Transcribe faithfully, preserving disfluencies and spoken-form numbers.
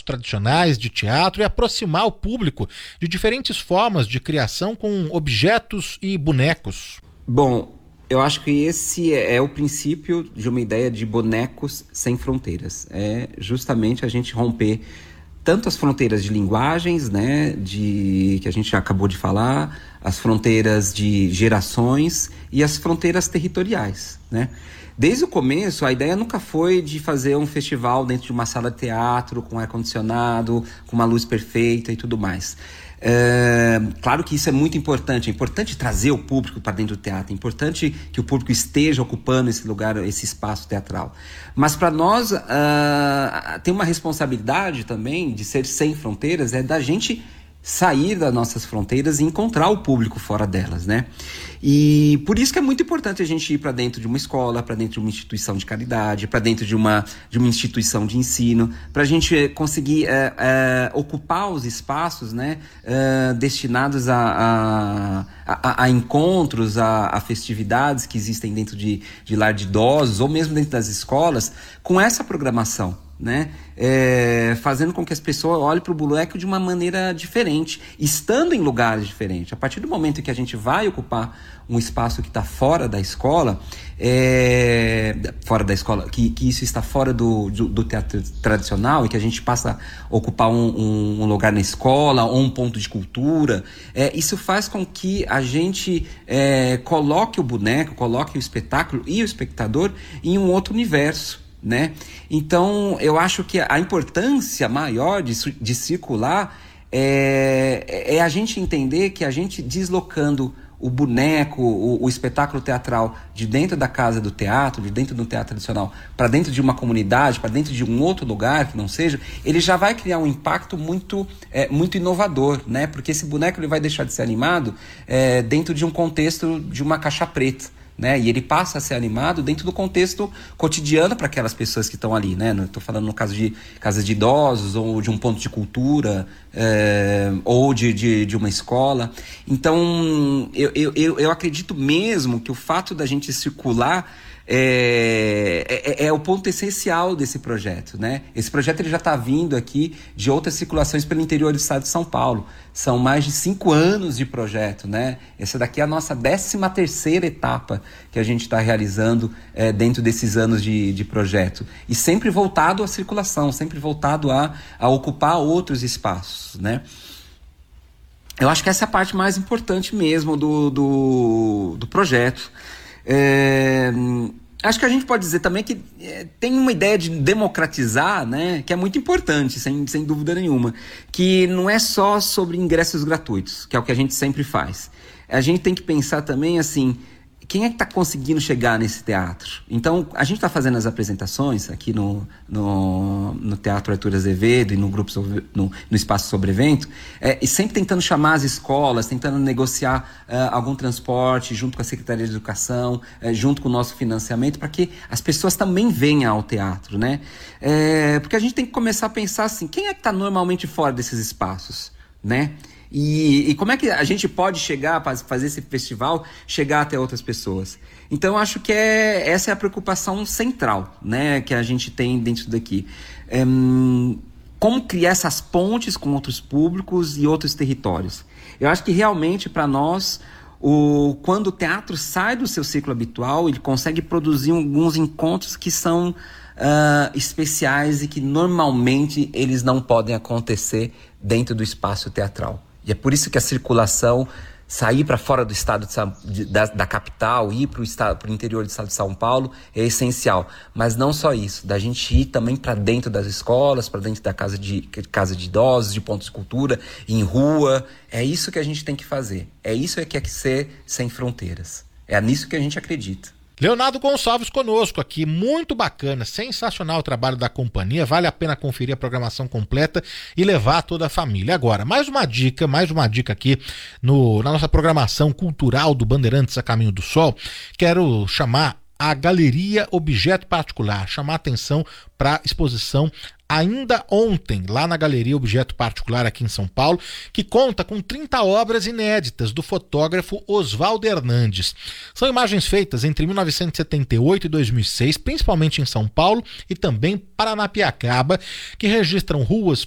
tradicionais de teatro e aproximar o público de diferentes formas de criação com objetos e bonecos? Bom, eu acho que esse é o princípio de uma ideia de bonecos sem fronteiras. É justamente a gente romper tanto as fronteiras de linguagens, né, de, que a gente já acabou de falar, as fronteiras de gerações e as fronteiras territoriais, né? Desde o começo, a ideia nunca foi de fazer um festival dentro de uma sala de teatro, com ar-condicionado, com uma luz perfeita e tudo mais. É, claro que isso é muito importante, é importante trazer o público para dentro do teatro, é importante que o público esteja ocupando esse lugar, esse espaço teatral. Mas para nós, uh, tem uma responsabilidade também de ser sem fronteiras, é da gente sair das nossas fronteiras e encontrar o público fora delas, né? E por isso que é muito importante a gente ir para dentro de uma escola, para dentro de uma instituição de caridade, para dentro de uma, de uma instituição de ensino, para a gente conseguir é, é, ocupar os espaços, né, é, destinados a, a, a, a encontros, a, a festividades que existem dentro de, de lar de idosos ou mesmo dentro das escolas, com essa programação, né? É, fazendo com que as pessoas olhem para o boneco de uma maneira diferente, estando em lugares diferentes. A partir do momento que a gente vai ocupar um espaço que está fora da escola, é, fora da escola, que, que isso está fora do, do, do teatro tradicional e que a gente passa a ocupar um, um, um lugar na escola ou um ponto de cultura, é, isso faz com que a gente é, coloque o boneco, coloque o espetáculo e o espectador em um outro universo, né? Então eu acho que a importância maior de, de circular é, é a gente entender que a gente deslocando o boneco, o, o espetáculo teatral de dentro da casa do teatro, de dentro do teatro tradicional, para dentro de uma comunidade, para dentro de um outro lugar que não seja, ele já vai criar um impacto muito, é, muito inovador, né? Porque esse boneco ele vai deixar de ser animado é, dentro de um contexto de uma caixa preta, né? E ele passa a ser animado dentro do contexto cotidiano para aquelas pessoas que estão ali, né? Estou falando no caso de casas de idosos ou de um ponto de cultura é, ou de, de, de uma escola. Então eu, eu, eu acredito mesmo que o fato da gente circular É, é, é o ponto essencial desse projeto, né? Esse projeto ele já está vindo aqui de outras circulações pelo interior do estado de São Paulo. São mais de cinco anos de projeto, né? Essa daqui é a nossa décima terceira etapa que a gente está realizando é, dentro desses anos de, de projeto. E sempre voltado à circulação, sempre voltado a, a ocupar outros espaços, né? Eu acho que essa é a parte mais importante mesmo do, do, do projeto. É, acho que a gente pode dizer também que é, tem uma ideia de democratizar, né, que é muito importante, sem, sem dúvida nenhuma, que não é só sobre ingressos gratuitos, que é o que a gente sempre faz. A gente tem que pensar também assim, quem é que está conseguindo chegar nesse teatro? Então, a gente está fazendo as apresentações aqui no, no, no Teatro Arthur Azevedo e no, grupo sobre, no, no Espaço Sobre Evento, é, e sempre tentando chamar as escolas, tentando negociar uh, algum transporte junto com a Secretaria de Educação, uh, junto com o nosso financiamento, para que as pessoas também venham ao teatro, né? É, porque a gente tem que começar a pensar assim, quem é que está normalmente fora desses espaços, né? E, e como é que a gente pode chegar para fazer esse festival, chegar até outras pessoas? Então eu acho que é, essa é a preocupação central, né, que a gente tem dentro daqui. É, como criar essas pontes com outros públicos e outros territórios? Eu acho que realmente para nós, o, quando o teatro sai do seu ciclo habitual, ele consegue produzir alguns encontros que são uh, especiais e que normalmente eles não podem acontecer dentro do espaço teatral. E é por isso que a circulação, sair para fora do estado de São, de, da, da capital, ir para o interior do estado de São Paulo é essencial. Mas não só isso, da gente ir também para dentro das escolas, para dentro da casa de, casa de idosos, de pontos de cultura, em rua. É isso que a gente tem que fazer. É isso que é que ser sem fronteiras. É nisso que a gente acredita. Leonardo Gonçalves conosco aqui, muito bacana, sensacional o trabalho da companhia, vale a pena conferir a programação completa e levar toda a família. Agora, mais uma dica, mais uma dica aqui no, na nossa programação cultural do Bandeirantes a Caminho do Sol, quero chamar a Galeria Objeto Particular, chamar a atenção para a exposição ainda ontem, lá na Galeria Objeto Particular aqui em São Paulo, que conta com trinta obras inéditas do fotógrafo Oswaldo Hernandes. São imagens feitas entre mil novecentos e setenta e oito e dois mil e seis, principalmente em São Paulo e também Paranapiacaba, que registram ruas,